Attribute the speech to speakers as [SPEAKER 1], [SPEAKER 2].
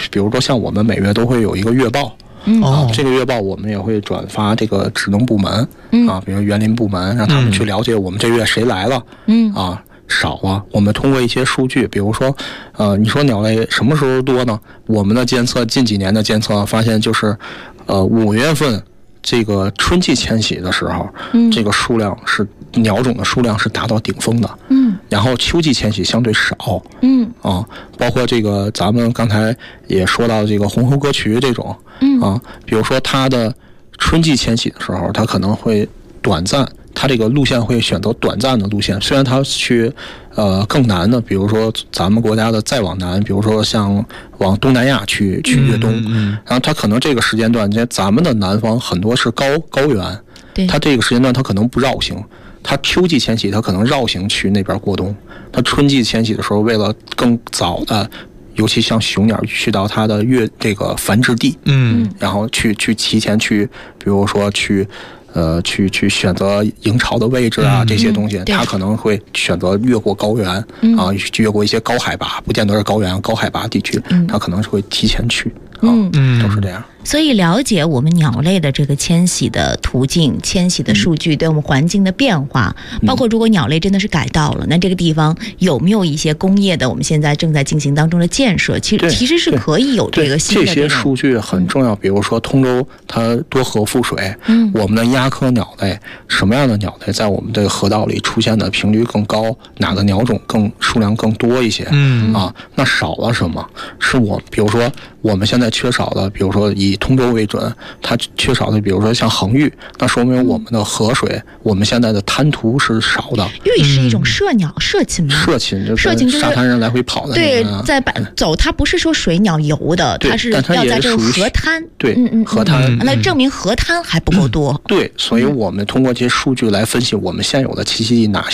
[SPEAKER 1] 比如说像我们每月都会有一个月报。这个月报我们也会转发这个职能部门比如园林部门，让他们去了解我们这月谁来了少啊。我们通过一些数据，比如说你说鸟类什么时候多呢？我们的监测近几年的监测发现，就是5月份这个春季迁徙的时候，这个数量是鸟种的数量是达到顶峰的，然后秋季迁徙相对少，包括这个咱们刚才也说到这个红喉歌渠这种，比如说它的春季迁徙的时候，它可能会短暂，它这个路线会选择短暂的路线，虽然它去更南的，比如说咱们国家的再往南，比如说像往东南亚去越冬，然后它可能这个时间段，咱们的南方很多是高原，它这个时间段它可能不绕行，它秋季迁徙它可能绕行去那边过冬，它春季迁徙的时候为了更早的，尤其像雄鸟去到它的这个繁殖地，然后去提前去，比如说去选择营巢的位置啊，这些东西，它可能会选择越过高原越过一些高海拔，不见得是高原，高海拔地区，它可能是会提前去，都是这样。
[SPEAKER 2] 所以了解我们鸟类的这个迁徙的途径、迁徙的数据，对我们环境的变化，包括如果鸟类真的是改道了，那这个地方有没有一些工业的我们现在正在进行当中的建设，其实是可以有这个新的
[SPEAKER 1] 这些数据很重要。比如说通州它多河覆水，我们的鸦科鸟类，什么样的鸟类在我们这个河道里出现的频率更高，哪个鸟种数量更多一些，那少了什么？是比如说我们现在缺少的，比如说以通州为准，它缺少的比如说像恒玉，那说明我们的河水，我们现在的滩涂是少的。
[SPEAKER 2] 玉是一种社鸟，社禽吗？
[SPEAKER 1] 社禽就是沙滩上来回跑的，
[SPEAKER 2] 对，在走，它不是说水鸟游的，它是要在这个河滩，
[SPEAKER 1] 对，河滩，
[SPEAKER 2] 那证明河滩还不够多。
[SPEAKER 1] 对，所以我们通过这些数据来分析我们现有的栖息地哪